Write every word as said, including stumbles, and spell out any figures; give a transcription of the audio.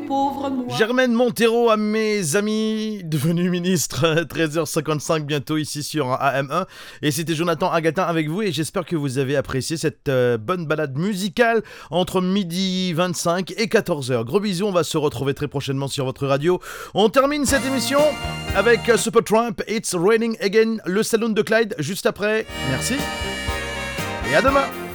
pauvre moi. Germaine Montero à mes amis, devenu ministre, treize heures cinquante-cinq bientôt ici sur A M un. Et c'était Jonathan Agatin avec vous et j'espère que vous avez apprécié cette euh, bonne balade musicale entre midi vingt-cinq et quatorze heures. Gros bisous, on va se retrouver très prochainement sur votre radio. On termine cette émission avec Supertramp, It's Raining Again, le Saloon de Clyde, juste après. Merci et à demain.